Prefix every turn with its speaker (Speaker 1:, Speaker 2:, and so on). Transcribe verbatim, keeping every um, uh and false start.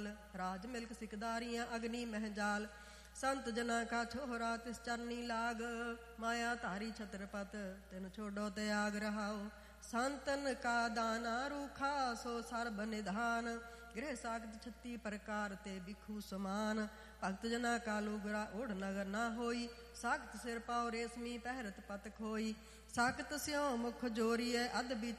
Speaker 1: माल। राज milk सिकदारियाँ अग्नि महजाल। संत जना का छोहरा तिस चरनी लाग। माया धारी छत्रपत तिन छोड़ो त्याग रहाओ। संतन का दाना रूखा सो सर्ब निधान। गृह सागत छत्ती प्रकार ते भिखु समान। भक्त जना का लुगरा ओढ़ नगर ना होई। सागत सिर पाओ रेशमी पहरत पत खोई। सागत स्यों मुख जोरिए अध बीच